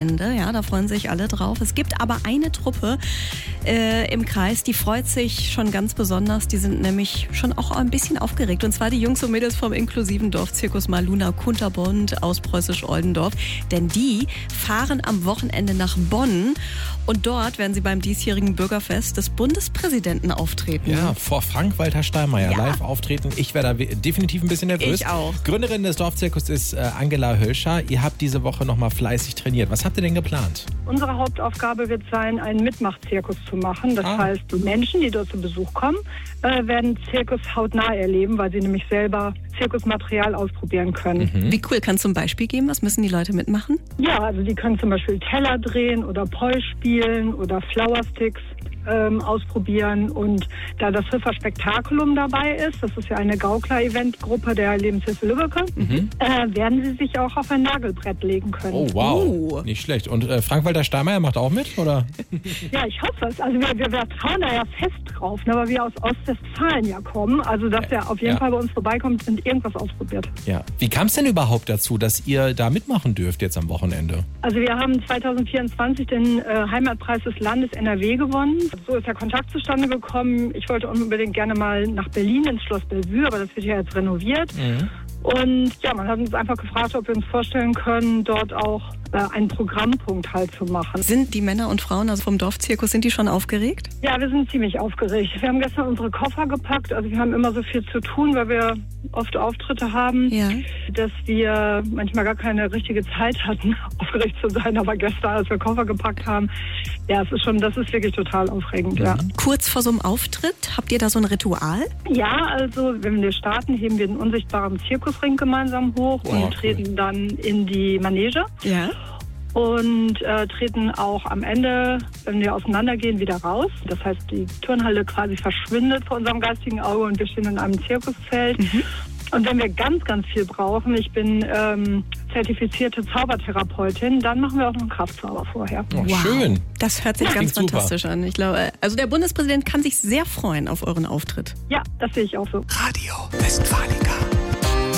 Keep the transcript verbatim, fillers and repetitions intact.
Wochenende. Ja, da freuen sich alle drauf. Es gibt aber eine Truppe äh, im Kreis, die freut sich schon ganz besonders. Die sind nämlich schon auch ein bisschen aufgeregt. Und zwar die Jungs und Mädels vom inklusiven Dorfzirkus Maluna Kunterbund aus Preußisch-Oldendorf. Denn die fahren am Wochenende nach Bonn. Und dort werden sie beim diesjährigen Bürgerfest des Bundespräsidenten auftreten. Ja, vor Frank-Walter Steinmeier Ja. live auftreten. Ich wäre da definitiv ein bisschen nervös. Ich auch. Gründerin des Dorfzirkus ist äh, Angela Hölscher. Ihr habt diese Woche nochmal fleißig trainiert. Was habt ihr denn geplant? Unsere Hauptaufgabe wird sein, einen Mitmachzirkus zu machen. Das Ah. heißt, die Menschen, die dort zu Besuch kommen, äh, werden Zirkus hautnah erleben, weil sie nämlich selber Zirkusmaterial ausprobieren können. Mhm. Wie cool, kannst du ein Beispiel geben? Was müssen die Leute mitmachen? Ja, also die können zum Beispiel Teller drehen oder Poi spielen oder Flowersticks ähm, ausprobieren. Und da das Riffer Spektakulum dabei ist, das ist ja eine Gaukler-Eventgruppe der Lebenshilfe Lübbecke, Mhm. äh, werden sie sich auch auf ein Nagelbrett legen können. Oh, wow. Oh. Nicht schlecht. Und äh, Frank-Walter Steinmeier macht auch mit, oder? Ja, ich hoffe es. Also wir, wir, wir trauen da ja fest drauf, ne, weil wir aus Ostwestfalen ja kommen. Also dass der auf jeden Ja. Fall bei uns vorbeikommt und irgendwas ausprobiert. Ja. Wie kam es denn überhaupt dazu, dass ihr da mitmachen dürft jetzt am Wochenende? Also wir haben zwanzig vierundzwanzig den äh, Heimatpreis des Landes N R W gewonnen. So ist der Kontakt zustande gekommen. Ich wollte unbedingt gerne mal nach Berlin ins Schloss Bellevue, aber das wird ja jetzt renoviert. Mhm. Und ja, man hat uns einfach gefragt, ob wir uns vorstellen können, dort auch äh, einen Programmpunkt halt zu machen. Sind die Männer und Frauen also vom Dorfzirkus, sind die schon aufgeregt? Ja, wir sind ziemlich aufgeregt. Wir haben gestern unsere Koffer gepackt. Also wir haben immer so viel zu tun, weil wir oft Auftritte haben, Ja. dass wir manchmal gar keine richtige Zeit hatten, aufgeregt zu sein. Aber gestern, als wir Koffer gepackt haben, ja, es ist schon, das ist wirklich total aufregend, ja. Kurz vor so einem Auftritt, habt ihr da so ein Ritual? Ja, also wenn wir starten, heben wir den unsichtbaren Zirkusring gemeinsam hoch und Oh, cool. treten dann in die Manege. Ja. Und äh, treten auch am Ende, wenn wir auseinandergehen, wieder raus. Das heißt, die Turnhalle quasi verschwindet vor unserem geistigen Auge und wir stehen in einem Zirkuszelt. Mhm. Und wenn wir ganz, ganz viel brauchen, ich bin ähm, zertifizierte Zaubertherapeutin, dann machen wir auch noch einen Kraftzauber vorher. Oh, schön. Das hört sich Ja, ganz klingt super. fantastisch an. Ich glaube, also der Bundespräsident kann sich sehr freuen auf euren Auftritt. Ja, das sehe ich auch so. Radio Westfalica.